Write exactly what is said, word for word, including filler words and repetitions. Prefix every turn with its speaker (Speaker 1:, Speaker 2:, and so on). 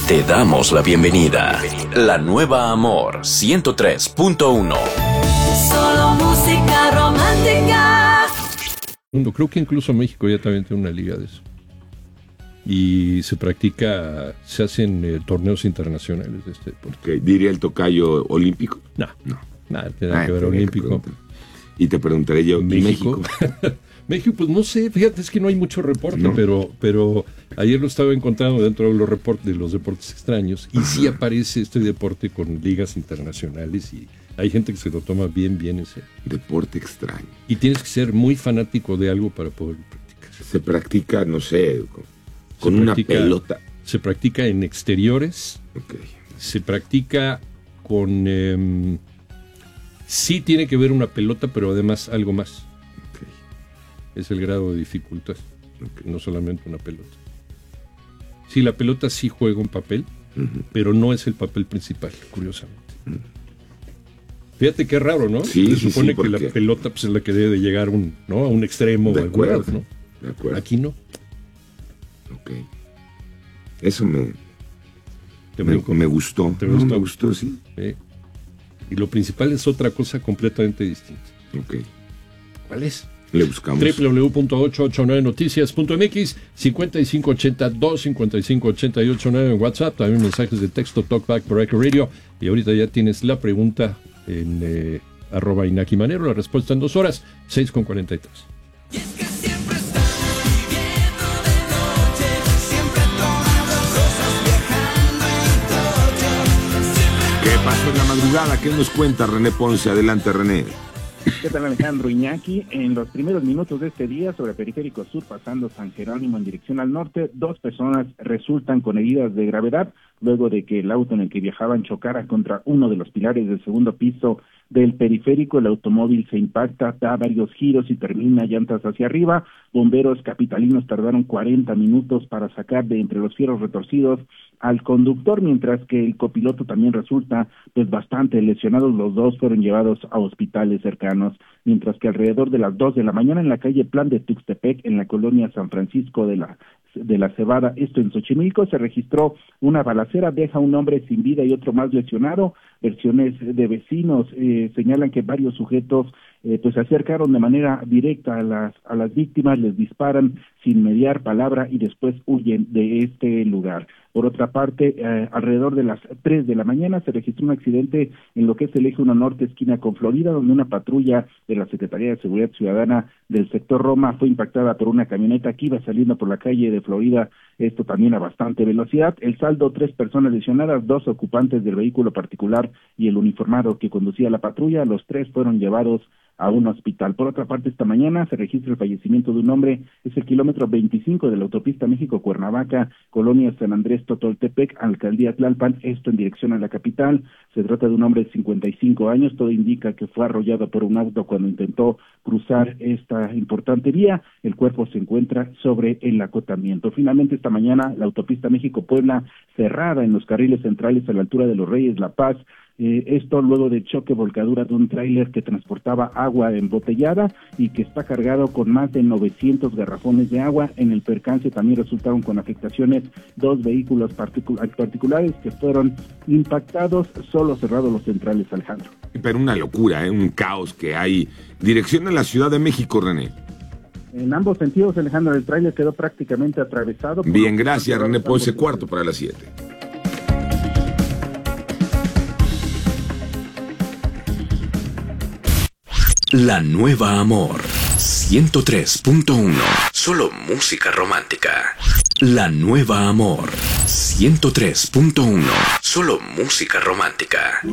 Speaker 1: Te damos la bienvenida. La nueva Amor ciento tres punto uno.
Speaker 2: Solo música romántica.
Speaker 3: Creo que incluso México ya también tiene una liga de eso. Y se practica, se hacen eh, torneos internacionales de este deporte.
Speaker 4: Okay. ¿Diría el tocayo olímpico?
Speaker 3: No,
Speaker 4: no.
Speaker 3: Nada, tiene ah, que ver olímpico.
Speaker 4: Que y te preguntaré yo,
Speaker 3: México.
Speaker 4: México,
Speaker 3: México, pues no sé, fíjate, es que no hay mucho reporte, no. pero pero ayer lo estaba encontrando dentro de los reportes de los deportes extraños y Ajá. sí aparece este deporte con ligas internacionales y hay gente que se lo toma bien, bien ese
Speaker 4: deporte extraño.
Speaker 3: Y tienes que ser muy fanático de algo para poder practicar.
Speaker 4: Se practica, no sé, con se una practica, pelota.
Speaker 3: Se practica en exteriores.
Speaker 4: Okay.
Speaker 3: Se practica con eh, sí tiene que ver una pelota, pero además algo más.
Speaker 4: Okay.
Speaker 3: Es el grado de dificultad, okay. no solamente una pelota. Sí, la pelota sí juega un papel, uh-huh. pero no es el papel principal, curiosamente. Uh-huh. Fíjate qué raro, ¿no?
Speaker 4: Sí,
Speaker 3: Se
Speaker 4: sí,
Speaker 3: supone
Speaker 4: sí,
Speaker 3: que la pelota pues, es la que debe de llegar un, ¿no? a un extremo.
Speaker 4: De acuerdo,
Speaker 3: lado, ¿no?
Speaker 4: de acuerdo.
Speaker 3: Aquí no.
Speaker 4: Ok. Eso me, me, me gustó.
Speaker 3: ¿Te gustó?
Speaker 4: No, me gustó, sí.
Speaker 3: sí. Y lo principal es otra cosa completamente distinta.
Speaker 4: Ok.
Speaker 3: ¿Cuál es?
Speaker 4: Le buscamos.
Speaker 3: doble u doble u doble u punto ocho ocho nueve noticias punto m x, cincuenta y cinco ochenta dos cincuenta y cinco ochenta y ocho nueve en WhatsApp, también mensajes de texto, Talkback por Echo Radio. Y ahorita ya tienes la pregunta en eh, arroba Inaki Manero, la respuesta en dos horas, seis con cuarenta y tres.
Speaker 4: ¿Qué pasó en la madrugada? ¿Qué nos cuenta René Ponce? Adelante, René.
Speaker 5: ¿Qué tal, Alejandro Iñaki? En los primeros minutos de este día, sobre Periférico Sur, pasando San Jerónimo en dirección al norte, dos personas resultan con heridas de gravedad, luego de que el auto en el que viajaban chocara contra uno de los pilares del segundo piso del periférico. El automóvil se impacta, da varios giros y termina llantas hacia arriba. Bomberos capitalinos tardaron cuarenta minutos para sacar de entre los fierros retorcidos al conductor, mientras que el copiloto también resulta pues bastante lesionado. Los dos fueron llevados a hospitales cercanos, mientras que alrededor de las dos de la mañana en la calle Plan de Tuxtepec, en la colonia San Francisco de la de la Cebada, esto en Xochimilco, se registró una balacera, deja un hombre sin vida y otro más lesionado. Versiones de vecinos eh, señalan que varios sujetos eh, pues se acercaron de manera directa a las a las víctimas, les disparan sin mediar palabra y después huyen de este lugar. Por otra parte, eh, alrededor de las tres de la mañana se registró un accidente en lo que es el eje uno norte, esquina con Florida, donde una patrulla de la Secretaría de Seguridad Ciudadana del sector Roma fue impactada por una camioneta que iba saliendo por la calle de Florida, esto también a bastante velocidad. El saldo, tres personas lesionadas, dos ocupantes del vehículo particular y el uniformado que conducía la patrulla. Los tres fueron llevados a un hospital. Por otra parte, esta mañana se registra el fallecimiento de un hombre, es el kilómetro veinticinco de la autopista México-Cuernavaca, colonia San Andrés Totoltepec, alcaldía Tlalpan, esto en dirección a la capital. Se trata de un hombre de cincuenta y cinco años, todo indica que fue arrollado por un auto cuando intentó cruzar esta importante vía. El cuerpo se encuentra sobre el acotamiento. Finalmente, esta mañana, la autopista México-Puebla cerrada en los carriles centrales a la altura de Los Reyes, La Paz. Eh, esto luego del choque volcadura de un tráiler que transportaba agua embotellada y que está cargado con más de novecientos garrafones de agua. En el percance también resultaron con afectaciones dos vehículos particul- particulares que fueron impactados, solo cerrados los centrales, Alejandro.
Speaker 4: Pero una locura, ¿eh? Un caos que hay. Dirección a la Ciudad de México, René.
Speaker 5: En ambos sentidos, Alejandro, el tráiler quedó prácticamente atravesado.
Speaker 4: Bien, gracias, René Ponce, cuarto para las siete.
Speaker 1: La nueva Amor ciento tres punto uno. Solo música romántica. La nueva Amor ciento tres punto uno. Solo música romántica.